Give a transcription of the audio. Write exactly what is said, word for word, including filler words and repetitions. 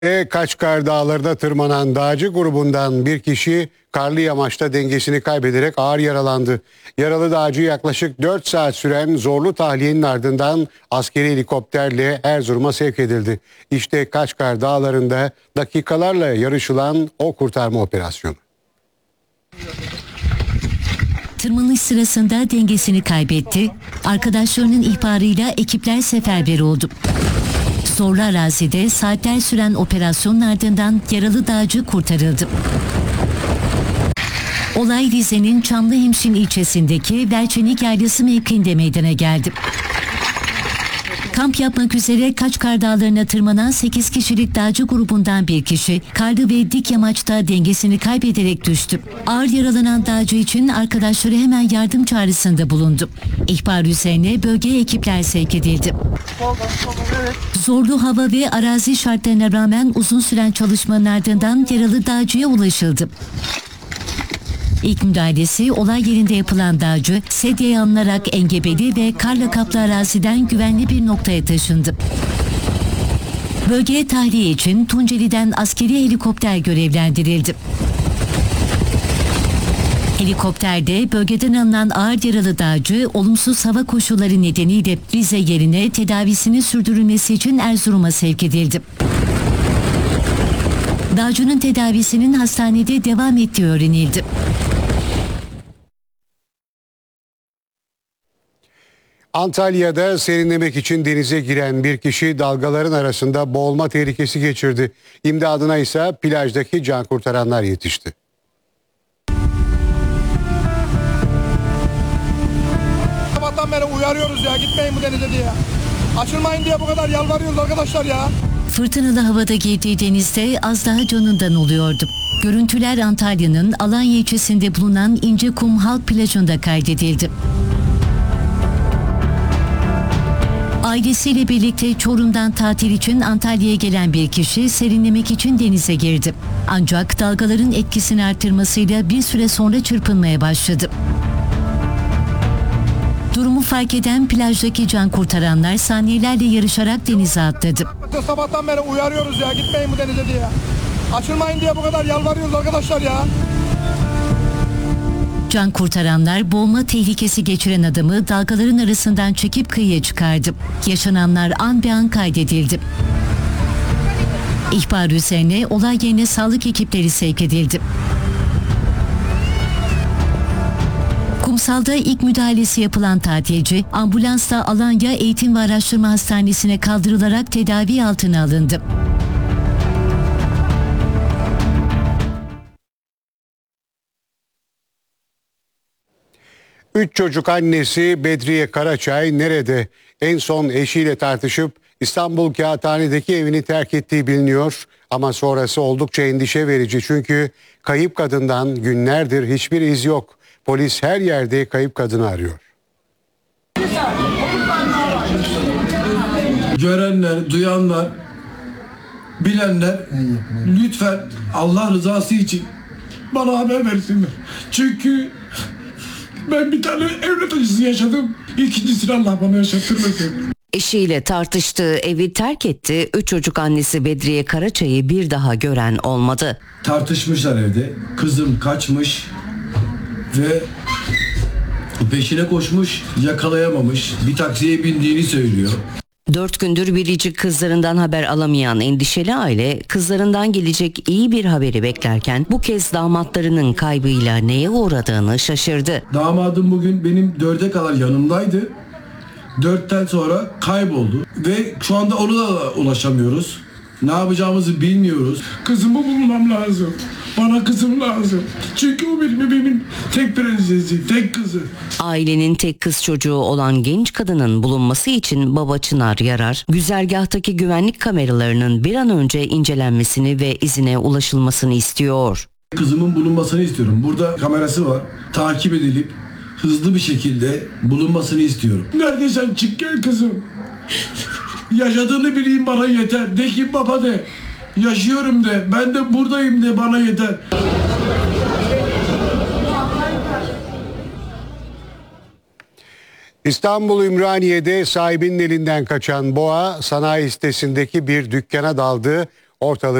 E, Kaçkar Dağları'na tırmanan dağcı grubundan bir kişi karlı yamaçta dengesini kaybederek ağır yaralandı. Yaralı dağcı yaklaşık dört saat süren zorlu tahliyenin ardından askeri helikopterle Erzurum'a sevk edildi. İşte Kaçkar Dağları'nda dakikalarla yarışılan o kurtarma operasyonu. Tırmanış sırasında dengesini kaybetti. Arkadaşlarının ihbarıyla ekipler seferber oldu. Zorlu arazide saatler süren operasyonun ardından yaralı dağcı kurtarıldı. Olay Rize'nin Çamlıhemşin ilçesindeki Belçenik Yaylası mevkiinde meydana geldi. Kamp yapmak üzere Kaçkar Dağları'na tırmanan sekiz kişilik dağcı grubundan bir kişi karlı ve dik yamaçta dengesini kaybederek düştü. Ağır yaralanan dağcı için arkadaşları hemen yardım çağrısında bulundu. İhbar üzerine bölgeye ekipler sevk edildi. Zorlu hava ve arazi şartlarına rağmen uzun süren çalışmanın ardından yaralı dağcıya ulaşıldı. İlk müdahalesi olay yerinde yapılan dağcı sedyeye alınarak engebeli ve karla kaplı araziden güvenli bir noktaya taşındı. Bölgeye tahliye için Tunceli'den askeri helikopter görevlendirildi. Helikopterde bölgeden alınan ağır yaralı dağcı olumsuz hava koşulları nedeniyle Rize yerine tedavisini sürdürülmesi için Erzurum'a sevk edildi. Dağcının tedavisinin hastanede devam ettiği öğrenildi. Antalya'da serinlemek için denize giren bir kişi dalgaların arasında boğulma tehlikesi geçirdi. İmdadına ise plajdaki can kurtaranlar yetişti. Sabahtan beri uyarıyoruz ya, gitmeyin bu denize diye. Açılmayın diye bu kadar yalvarıyoruz arkadaşlar ya. Fırtınalı havada girdiği denizde az daha canından oluyordu. Görüntüler Antalya'nın Alanya ilçesinde bulunan İncekum Halk Plajı'nda kaydedildi. Ailesiyle birlikte Çorum'dan tatil için Antalya'ya gelen bir kişi serinlemek için denize girdi. Ancak dalgaların etkisini artırmasıyla bir süre sonra çırpınmaya başladı. Durumu fark eden plajdaki can kurtaranlar saniyelerle yarışarak denize atladı. Sabahtan beri uyarıyoruz ya, gitmeyin bu denize diye. Açılmayın diye bu kadar yalvarıyoruz arkadaşlar ya. Can kurtaranlar boğulma tehlikesi geçiren adamı dalgaların arasından çekip kıyıya çıkardı. Yaşananlar an be an kaydedildi. İhbar üzerine olay yerine sağlık ekipleri sevk edildi. Kumsalda ilk müdahalesi yapılan tatilci ambulansla Alanya Eğitim ve Araştırma Hastanesi'ne kaldırılarak tedavi altına alındı. Üç çocuk annesi Bedriye Karaçay nerede? En son eşiyle tartışıp İstanbul Kağıthane'deki evini terk ettiği biliniyor. Ama sonrası oldukça endişe verici çünkü kayıp kadından günlerdir hiçbir iz yok. Polis her yerde kayıp kadını arıyor. Görenler, duyanlar, bilenler lütfen Allah rızası için bana haber versinler. Çünkü ben bir tane evlat acısı yaşadım. İkincisini Allah bana yaşatırmasın. Eşiyle tartıştığı evi terk etti. Üç çocuk annesi Bedriye Karaçay'ı bir daha gören olmadı. Tartışmışlar evde. Kızım kaçmış ve peşine koşmuş, yakalayamamış. Bir taksiye bindiğini söylüyor. Dört gündür biricik kızlarından haber alamayan endişeli aile kızlarından gelecek iyi bir haberi beklerken bu kez damatlarının kaybıyla neye uğradığını şaşırdı. Damadım bugün benim dörde kadar yanımdaydı. Dörtten sonra kayboldu ve şu anda onu da ulaşamıyoruz. Ne yapacağımızı bilmiyoruz. Kızımı bulmam lazım. Bana kızım lazım. Çünkü o benim benim tek prensesi, tek kızı. Ailenin tek kız çocuğu olan genç kadının bulunması için baba Çınar Yarar, güzergahtaki güvenlik kameralarının bir an önce incelenmesini ve izine ulaşılmasını istiyor. Kızımın bulunmasını istiyorum. Burada kamerası var. Takip edilip hızlı bir şekilde bulunmasını istiyorum. Neredeysen çık gel kızım. Yaşadığını bileyim, bana yeter. De ki baba de. Yaşıyorum de. Ben de buradayım de, bana yeter. İstanbul Ümraniye'de sahibinin elinden kaçan boğa sanayi sitesindeki bir dükkana daldı. Ortalığı